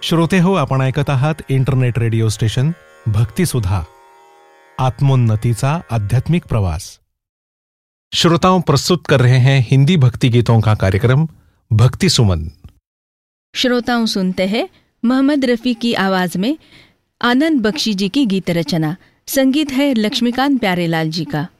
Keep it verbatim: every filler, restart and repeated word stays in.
श्रोते हो, आपण ऐकत आहात इंटरनेट रेडियो स्टेशन भक्ति सुधा, आत्मोन्नति का आध्यात्मिक प्रवास। श्रोताओं, प्रस्तुत कर रहे हैं हिंदी भक्ति गीतों का कार्यक्रम भक्ति सुमन। श्रोताओं, सुनते हैं मोहम्मद रफी की आवाज में आनंद बख्शी जी की गीत रचना। संगीत है लक्ष्मीकांत प्यारेलाल जी का।